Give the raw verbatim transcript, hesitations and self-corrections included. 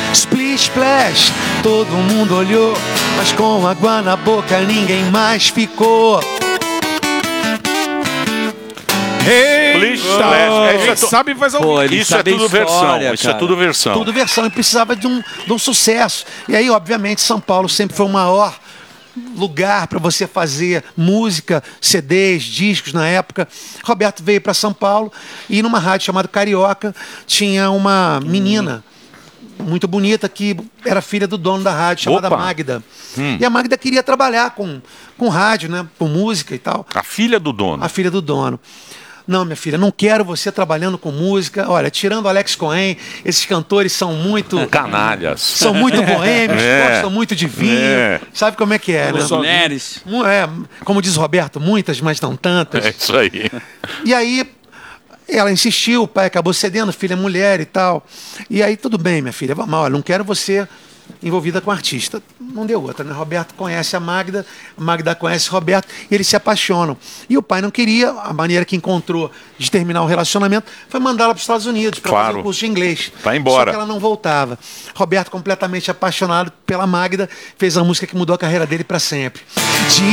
Splish Splash, todo mundo olhou, mas com água na boca ninguém mais ficou. Hey, Splish Splash. Quem sabe faz ao Pô, vivo. ele Isso é sabe a tudo história, versão. Isso é cara. tudo versão. Tudo versão, e precisava de um, de um sucesso. E aí, obviamente, São Paulo sempre foi o maior lugar para você fazer música, C Ds, discos na época. Roberto veio para São Paulo e numa rádio chamada Carioca tinha uma menina muito bonita que era filha do dono da rádio, chamada Opa. Magda. E a Magda queria trabalhar com, com rádio, né, com música e tal. A filha do dono. A filha do dono. Não, minha filha, não quero você trabalhando com música. Olha, tirando Alex Cohen, esses cantores são muito... Canalhas. São muito boêmios, É. gostam muito de vinho. É. Sabe como é que é, né? As mulheres. Mu- É, como diz o Roberto, muitas, mas não tantas. É isso aí. E aí, ela insistiu, o pai acabou cedendo, filha é mulher e tal. E aí, tudo bem, minha filha, vamos, olha, não quero você envolvida com artista. Não deu outra, né? Roberto conhece a Magda, a Magda conhece o Roberto, e eles se apaixonam. E o pai não queria, a maneira que encontrou de terminar o relacionamento foi mandá-la para os Estados Unidos para Claro. fazer um curso de inglês. Vai embora. Só que ela não voltava. Roberto, completamente apaixonado pela Magda, fez a música que mudou a carreira dele para sempre. De